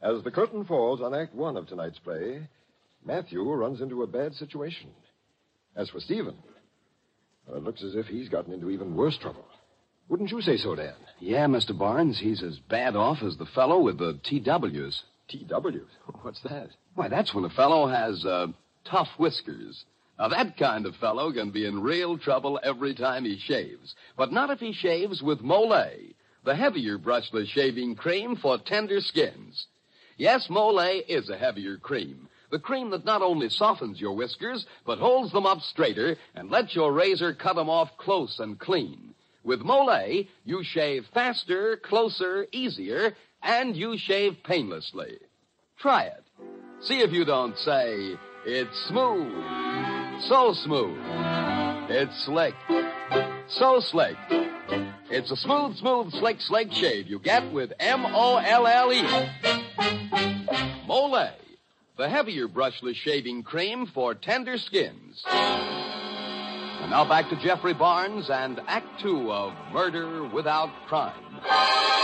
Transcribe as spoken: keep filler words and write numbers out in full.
As the curtain falls on Act One of tonight's play, Matthew runs into a bad situation. As for Stephen, well, it looks as if he's gotten into even worse trouble. Wouldn't you say so, Dan? Yeah, Mister Barnes, he's as bad off as the fellow with the T Ws. T Ws? What's that? Why, that's when a fellow has, uh, tough whiskers. Now, that kind of fellow can be in real trouble every time he shaves. But not if he shaves with Molay, the heavier brushless shaving cream for tender skins. Yes, Molay is a heavier cream. The cream that not only softens your whiskers, but holds them up straighter and lets your razor cut them off close and clean. With Molay, you shave faster, closer, easier, and you shave painlessly. Try it. See if you don't say, it's smooth, so smooth, it's slick, so slick. It's a smooth, smooth, slick, slick shave you get with M O L L E. Molay, the heavier brushless shaving cream for tender skins. And now back to Jeffrey Barnes and Act Two of Murder Without Crime.